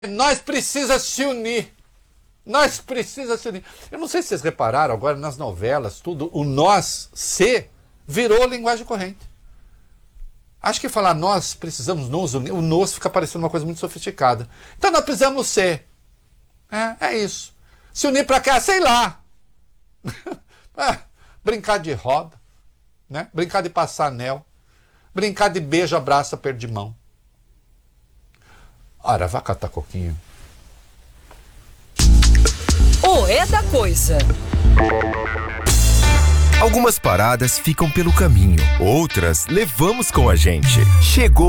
Nós precisamos se unir. Nós precisamos se unir. Eu não sei se vocês repararam agora nas novelas, tudo, o nós, se, virou linguagem corrente. Acho que falar nós precisamos nos unir, o nós fica parecendo uma coisa muito sofisticada. Então nós precisamos ser. É isso. Se unir para cá, sei lá. Brincar de roda, né? Brincar de passar anel, brincar de beijo, abraço, aperto de mão. Ora, vá catar coquinho. O É da Coisa. Algumas paradas ficam pelo caminho, outras levamos com a gente. Chegou